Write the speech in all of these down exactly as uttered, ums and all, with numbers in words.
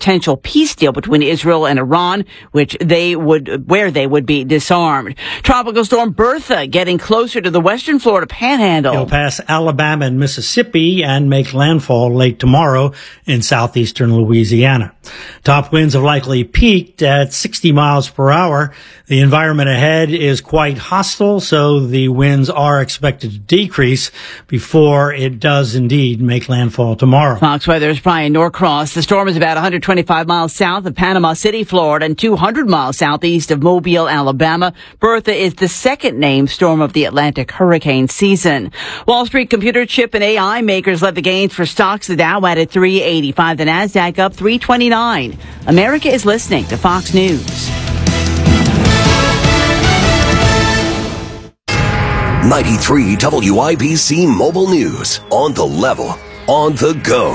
potential peace deal between Israel and Iran, which they would, where they would be disarmed. Tropical storm Bertha getting closer to the western Florida panhandle. It'll pass Alabama and Mississippi and make landfall late tomorrow in southeastern Louisiana. Top winds have likely peaked at sixty miles per hour. The environment ahead is quite hostile, so the winds are expected to decrease before it does indeed make landfall tomorrow. Fox Weather's Brian Norcross. The storm is about one hundred twenty-five miles south of Panama City, Florida, and two hundred miles southeast of Mobile, Alabama. Bertha is the second named storm of the Atlantic hurricane season. Wall Street computer chip and A I makers led the gains for stocks. The Dow added three eighty-five. The Nasdaq up three twenty-nine. America is listening to Fox News. ninety-three W I B C Mobile News. On the level, on the go.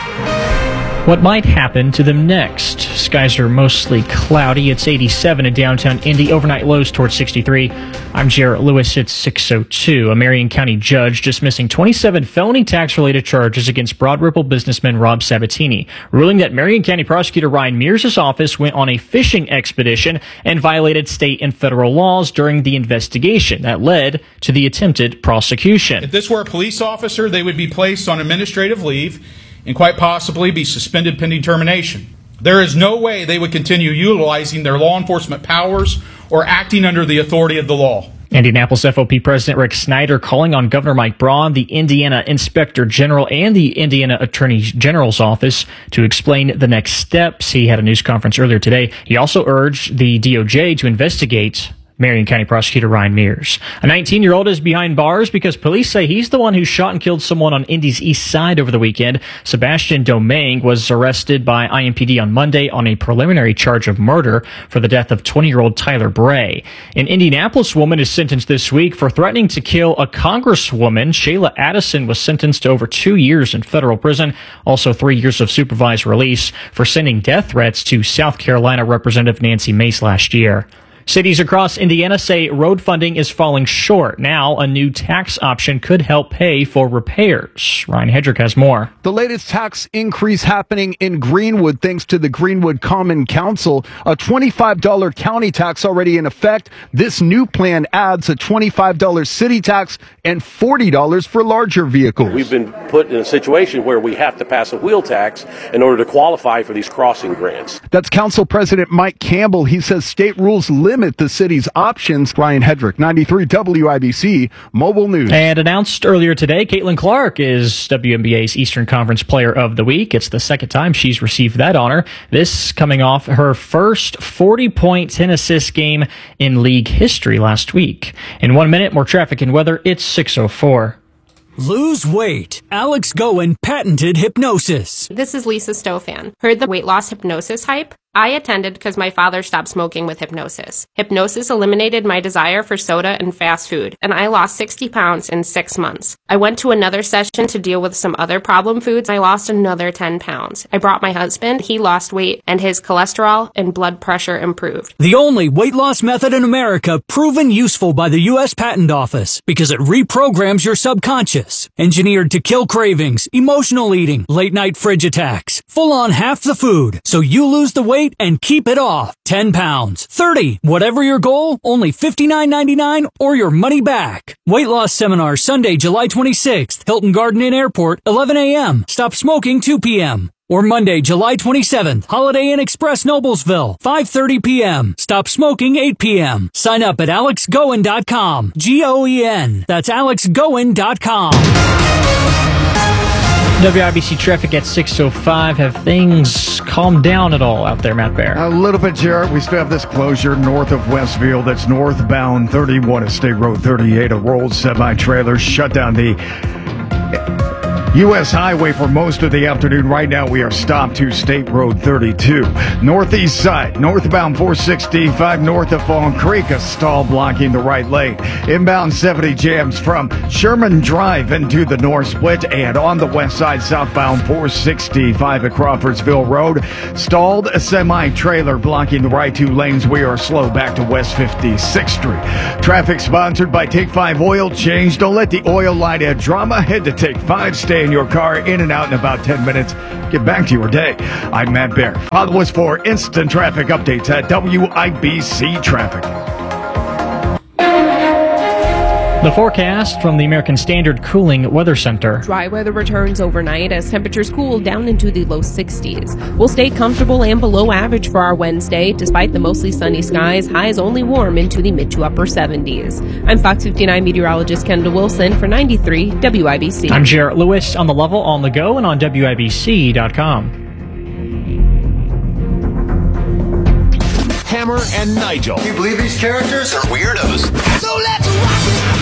What might happen to them next? Skies are mostly cloudy. It's eighty-seven in downtown Indy. Overnight lows towards sixty-three. I'm Jarrett Lewis. It's six oh two. A Marion County judge dismissing twenty-seven felony tax-related charges against Broad Ripple businessman Rob Sabatini, ruling that Marion County Prosecutor Ryan Mears' office went on a fishing expedition and violated state and federal laws during the investigation that led to the attempted prosecution. If this were a police officer, they would be placed on administrative leave and quite possibly be suspended pending termination. There is no way they would continue utilizing their law enforcement powers or acting under the authority of the law. Indianapolis F O P President Rick Snyder calling on Governor Mike Braun, the Indiana Inspector General, and the Indiana Attorney General's office to explain the next steps. He had a news conference earlier today. He also urged the D O J to investigate Marion County Prosecutor Ryan Mears. A nineteen-year-old is behind bars because police say he's the one who shot and killed someone on Indy's east side over the weekend. Sebastian Domingue was arrested by I M P D on Monday on a preliminary charge of murder for the death of twenty-year-old Tyler Bray. An Indianapolis woman is sentenced this week for threatening to kill a congresswoman. Shayla Addison was sentenced to over two years in federal prison, also three years of supervised release for sending death threats to South Carolina Representative Nancy Mace last year. Cities across Indiana say road funding is falling short. Now, a new tax option could help pay for repairs. Ryan Hedrick has more. The latest tax increase happening in Greenwood thanks to the Greenwood Common Council. A twenty-five dollars county tax already in effect. This new plan adds a twenty-five dollars city tax and forty dollars for larger vehicles. We've been put in a situation where we have to pass a wheel tax in order to qualify for these crossing grants. That's Council President Mike Campbell. He says state rules limit the city's options. Ryan Hedrick, ninety-three W I B C Mobile News. And announced earlier today, Caitlin Clark is W N B A's Eastern Conference Player of the Week. It's the second time she's received that honor. This coming off her first forty-point, ten-assist game in league history last week. In one minute, more traffic and weather. It's six oh four. Lose weight. Alex Goen patented hypnosis. This is Lisa Stofan. Heard the weight loss hypnosis hype? I attended because my father stopped smoking with hypnosis. Hypnosis eliminated my desire for soda and fast food, and I lost sixty pounds in six months. I went to another session to deal with some other problem foods. I lost another ten pounds. I brought my husband. He lost weight, and his cholesterol and blood pressure improved. The only weight loss method in America proven useful by the U S Patent Office because it reprograms your subconscious. Engineered to kill cravings, emotional eating, late night fridge attacks, full on half the food, so you lose the weight and keep it off. ten pounds, thirty, whatever your goal, only fifty-nine ninety-nine or your money back. Weight loss seminar Sunday, July twenty-sixth, Hilton Garden Inn Airport, eleven a.m. Stop smoking two p.m. Or Monday, July twenty-seventh, Holiday Inn Express Noblesville, five thirty p.m. Stop smoking eight p.m. Sign up at alex goen dot com. G O E N. That's alex goen dot com. W I B C traffic at six oh five. Have things calmed down at all out there, Matt Bear? A little bit, Jarrett. We still have this closure north of Westfield. That's northbound thirty-one of State Road thirty-eight. A rolled semi-trailer shut down the U S Highway for most of the afternoon. Right now, we are stopped to State Road thirty-two. Northeast side, northbound four sixty-five north of Fallen Creek, a stall blocking the right lane. Inbound seventy jams from Sherman Drive into the North Split, and on the west side, southbound four sixty-five at Crawfordsville Road. Stalled a semi-trailer blocking the right two lanes. We are slow back to West fifty-sixth Street. Traffic sponsored by Take five Oil Change. Don't let the oil light add drama. Head to Take five. Stay stay in your car, in and out in about ten minutes. Get back to your day. I'm Matt Bear. Follow us for instant traffic updates at W I B C Traffic. The forecast from the American Standard Cooling Weather Center. Dry weather returns overnight as temperatures cool down into the low sixties. We'll stay comfortable and below average for our Wednesday. Despite the mostly sunny skies, highs only warm into the mid to upper seventies. I'm Fox fifty-nine meteorologist Kendall Wilson for ninety-three W I B C. I'm Jarrett Lewis on the level, on the go, and on W I B C dot com. Hammer and Nigel. Do you believe these characters are weirdos? So let's rock!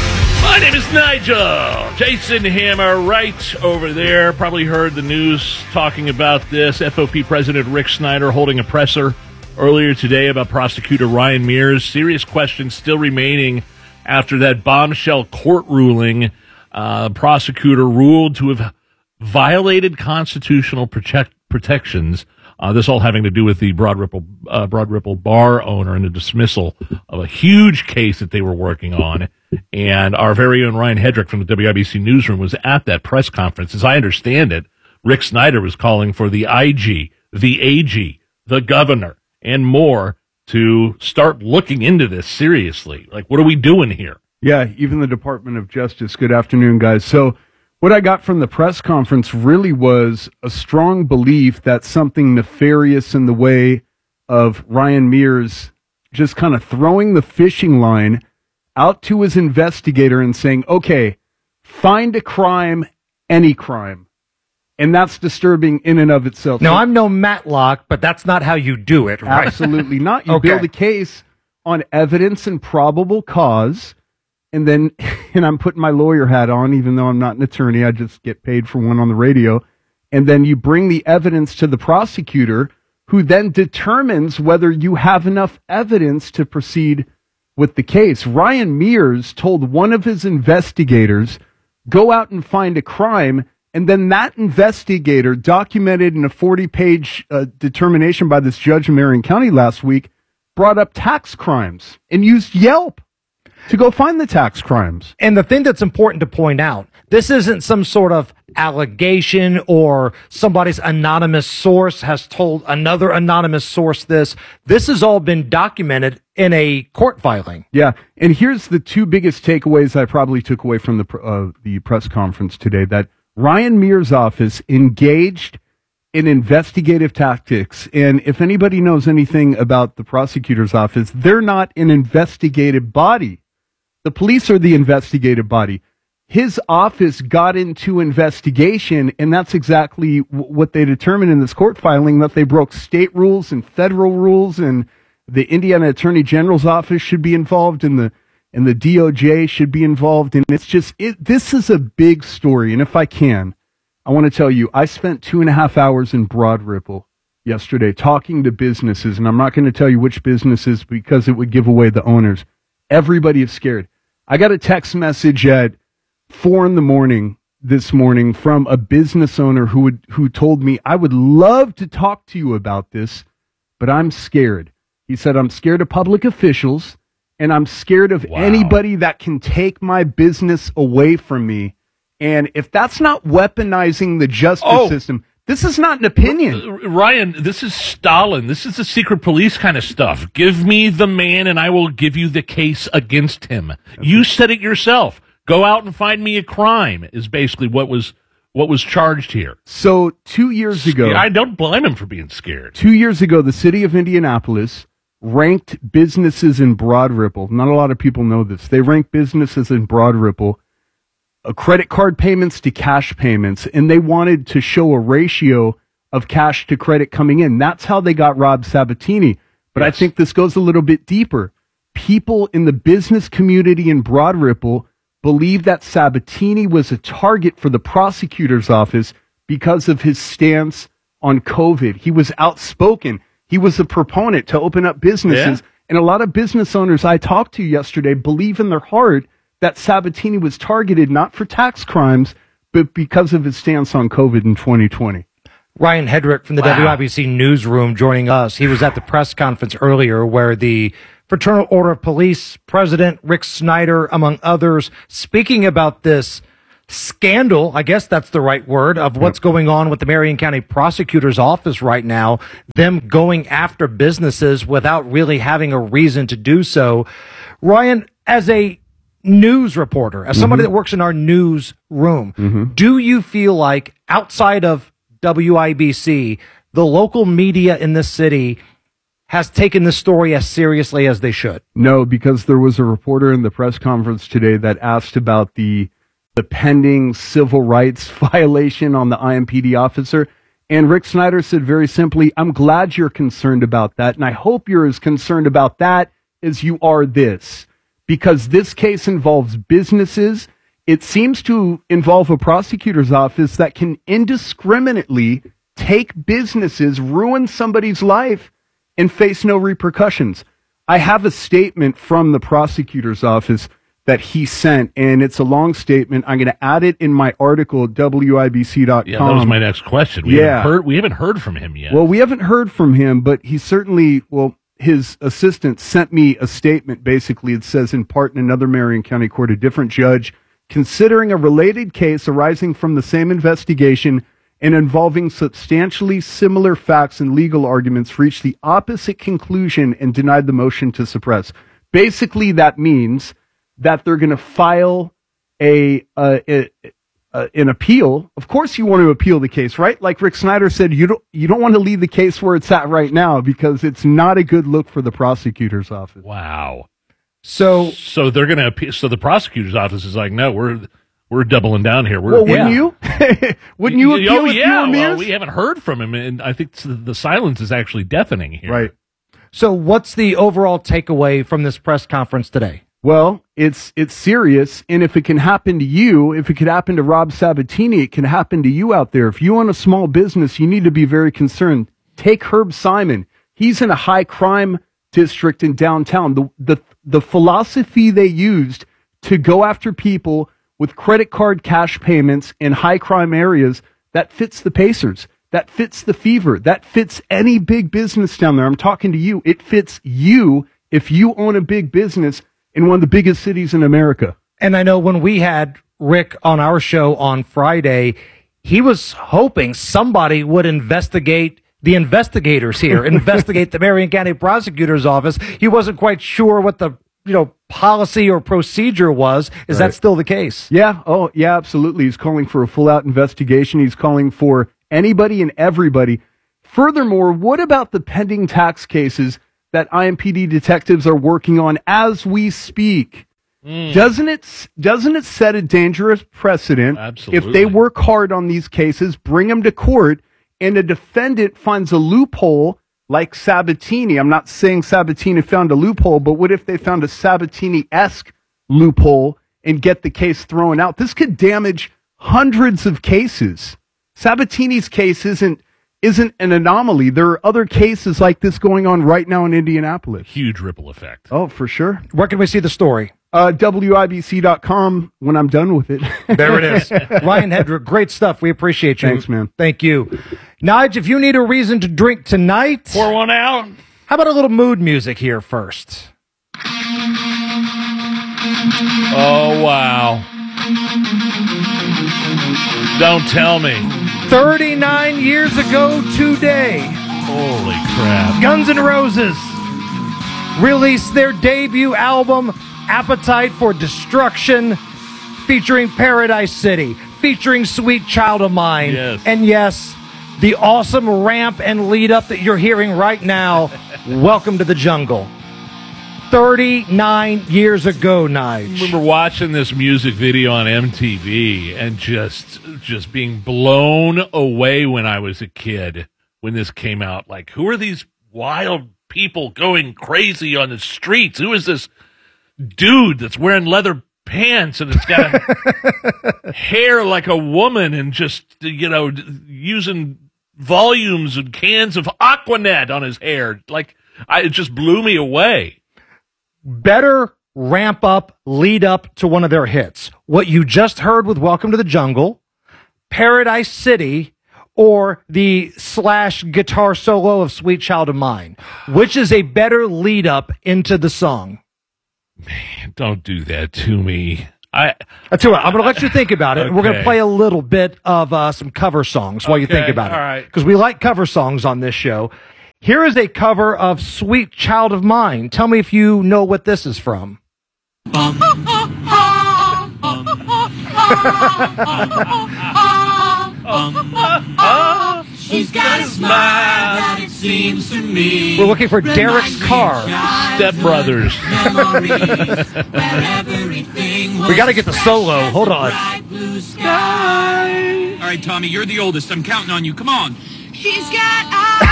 My name is Nigel. Jason Hammer right over there. Probably heard the news talking about this. F O P President Rick Snyder holding a presser earlier today about prosecutor Ryan Mears. Serious questions still remaining after that bombshell court ruling. Uh, prosecutor ruled to have violated constitutional protect- protections. Uh, this all having to do with the Broad Ripple, uh, Broad Ripple bar owner and the dismissal of a huge case that they were working on. And our very own Ryan Hedrick from the W I B C newsroom was at that press conference. As I understand it, Rick Snyder was calling for the I G, the A G, the governor, and more to start looking into this seriously. Like, what are we doing here? Yeah, even the Department of Justice. Good afternoon, guys. So what I got from the press conference really was a strong belief that something nefarious in the way of Ryan Mears just kind of throwing the fishing line out to his investigator and saying, okay, find a crime, any crime. And that's disturbing in and of itself. No, so, I'm no Matlock, but that's not how you do it, right? Absolutely not. You Okay. build a case on evidence and probable cause, and then, and I'm putting my lawyer hat on, even though I'm not an attorney, I just get paid for one on the radio, and then you bring the evidence to the prosecutor, who then determines whether you have enough evidence to proceed with the case. Ryan Mears told one of his investigators, go out and find a crime, and then that investigator, documented in a forty-page uh, determination by this judge in Marion County last week, brought up tax crimes and used Yelp to go find the tax crimes. And the thing that's important to point out, this isn't some sort of allegation or somebody's anonymous source has told another anonymous source this. This has all been documented in a court filing. Yeah, and here's the two biggest takeaways I probably took away from the uh, the press conference today, that Ryan Mears' office engaged in investigative tactics. And if anybody knows anything about the prosecutor's office, they're not an investigative body. The police are the investigative body. His office got into investigation, and that's exactly w- what they determined in this court filing, that they broke state rules and federal rules, and the Indiana Attorney General's office should be involved, and the and the D O J should be involved. And it's just, it, this is a big story. And if I can, I want to tell you, I spent two and a half hours in Broad Ripple yesterday talking to businesses, and I'm not going to tell you which businesses because it would give away the owners. Everybody is scared. I got a text message at four in the morning this morning from a business owner who would, who told me, I would love to talk to you about this, but I'm scared. He said, I'm scared of public officials, and I'm scared of wow. anybody that can take my business away from me. And if that's not weaponizing the justice oh. system, this is not an opinion. R- Ryan, this is Stalin. This is the secret police kind of stuff. Give me the man and I will give you the case against him. Okay. You said it yourself. Go out and find me a crime is basically what was what was charged here. So two years ago... I don't blame him for being scared. Two years ago, the city of Indianapolis ranked businesses in Broad Ripple. Not a lot of people know this. They ranked businesses in Broad Ripple, uh, credit card payments to cash payments, and they wanted to show a ratio of cash to credit coming in. That's how they got Rob Sabatini. But yes. I think this goes a little bit deeper. People in the business community in Broad Ripple believe that Sabatini was a target for the prosecutor's office because of his stance on COVID. He was outspoken. He was a proponent to open up businesses. Yeah. And a lot of business owners I talked to yesterday believe in their heart that Sabatini was targeted not for tax crimes, but because of his stance on COVID in twenty twenty. Ryan Hedrick from the wow. W I B C newsroom joining us. He was at the press conference earlier where the Fraternal Order of Police President Rick Snyder, among others, speaking about this scandal, I guess that's the right word, of what's going on with the Marion County Prosecutor's Office right now, them going after businesses without really having a reason to do so. Ryan, as a news reporter, as somebody Mm-hmm. that works in our news room, Mm-hmm. do you feel like outside of W I B C, the local media in this city has taken this story as seriously as they should? No, because there was a reporter in the press conference today that asked about the the pending civil rights violation on the I M P D officer. And Rick Snyder said very simply, I'm glad you're concerned about that. And I hope you're as concerned about that as you are this. Because this case involves businesses. It seems to involve a prosecutor's office that can indiscriminately take businesses, ruin somebody's life, and face no repercussions. I have a statement from the prosecutor's office that he sent, and it's a long statement. I'm going to add it in my article at W I B C dot com. Yeah, that was my next question. We Yeah. haven't heard, we haven't heard from him yet. Well, we haven't heard from him, but he certainly, well, his assistant sent me a statement. Basically, it says, in part, in another Marion County court, a different judge, considering a related case arising from the same investigation and involving substantially similar facts and legal arguments, reached the opposite conclusion and denied the motion to suppress. Basically, that means that they're going to file a, uh, a, a an appeal. Of course, you want to appeal the case, right? Like Rick Snyder said, you don't you don't want to leave the case where it's at right now because it's not a good look for the prosecutor's office. Wow. So, so they're going to appeal. So the prosecutor's office is like, no, we're we're doubling down here. We're, Well, wouldn't you? Wouldn't you appeal Oh if you yeah. were Well, Mears? we haven't heard from him, and I think the the silence is actually deafening here. Right. So what's the overall takeaway from this press conference today? Well, it's it's serious, and if it can happen to you, if it could happen to Rob Sabatini, it can happen to you out there. If you own a small business, you need to be very concerned. Take Herb Simon. He's in a high crime district in downtown. The the the philosophy they used to go after people with credit card cash payments in high crime areas, that fits the Pacers. That fits the Fever. That fits any big business down there. I'm talking to you. It fits you if you own a big business in one of the biggest cities in America. And I know when we had Rick on our show on Friday, he was hoping somebody would investigate the investigators here, investigate the Marion County Prosecutor's Office. He wasn't quite sure what the, you know, policy or procedure was. Is Right. that still the case? Yeah. Oh, yeah, absolutely. He's calling for a full out investigation. He's calling for anybody and everybody. Furthermore, what about the pending tax cases that I M P D detectives are working on as we speak? Mm. Doesn't it doesn't it set a dangerous precedent Absolutely. if they work hard on these cases, bring them to court, and a defendant finds a loophole like Sabatini? I'm not saying Sabatini found a loophole, but what if they found a Sabatini-esque loophole and get the case thrown out? This could damage hundreds of cases. Sabatini's case isn't isn't an anomaly. There are other cases like this going on right now in Indianapolis. Huge ripple effect. Oh, for sure. Where can we see the story? Uh, W I B C dot com when I'm done with it. There it is. Ryan Hedrick, great stuff. We appreciate you. Thanks, man. Thank you. Nige, if you need a reason to drink tonight, pour one out. How about a little mood music here first? Oh, wow. Don't tell me. thirty-nine years ago today, Holy crap. Guns N' Roses released their debut album, Appetite for Destruction, featuring Paradise City, featuring Sweet Child of Mine. Yes. And yes, the awesome ramp and lead up that you're hearing right now, Welcome to the Jungle. thirty-nine years ago, Nige. I remember watching this music video on M T V and just just being blown away when I was a kid when this came out. Like, who are these wild people going crazy on the streets? Who is this dude that's wearing leather pants and it's got a hair like a woman and just, you know, using volumes and cans of Aquanet on his hair? Like, I, it just blew me away. Better ramp up, lead up to one of their hits. What you just heard with Welcome to the Jungle, Paradise City, or the slash guitar solo of Sweet Child of Mine. Which is a better lead up into the song? Man, don't do that to me. I, I tell you what, I'm going to let you think about it. Okay. We're going to play a little bit of uh, some cover songs while you Okay, think about it. all right. Because we like cover songs on this show. Here is a cover of Sweet Child of Mine. Tell me if you know what this is from. She's got a smile that it seems to me. We're looking for Derek's car. Step Brothers. We got to get the solo. Hold on. All right, Tommy, you're the oldest. I'm counting on you. Come on. She's got eyes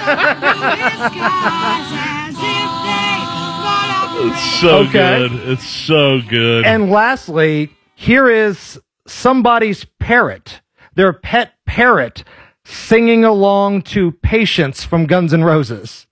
as if they It's so Okay. good. It's so good. And lastly, here is somebody's parrot. Their pet parrot singing along to Patience from Guns N' Roses.